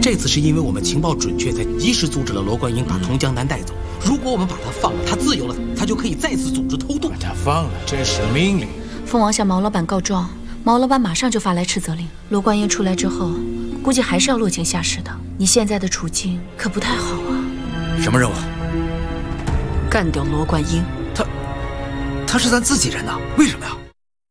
这次是因为我们情报准确，才及时阻止了罗贯英把童江南带走。如果我们把他放了，他自由了，他就可以再次组织偷渡。 把他放了，这是命令。 蜂王向毛老板告状，毛老板马上就发来斥责令。罗贯英出来之后，估计还是要落井下石的。你现在的处境可不太好啊。 什么任务？ 干掉罗贯英。 他是咱自己人呐，为什么呀？